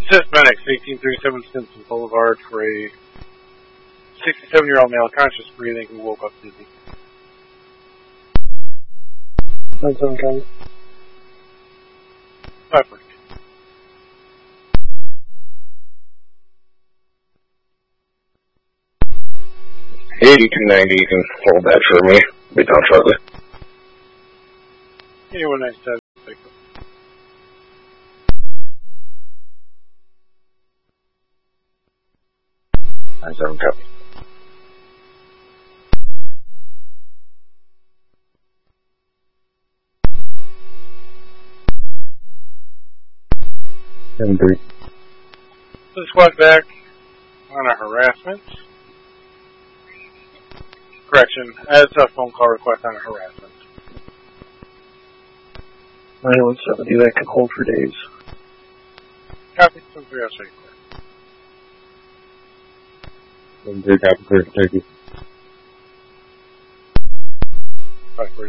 Assist medics, 1837 Simpson Boulevard, for a 67-year-old male conscious breathing who woke up dizzy. 9-7 county. 5-4. 8290, you can hold that for me. Be done shortly. 8197. 9-7 copy. The squad back on a harassment. Correction, as a phone call request on a harassment. 9170, that can hold for days. Copy, 7306. 73 copy, clear, thank you. 5-4.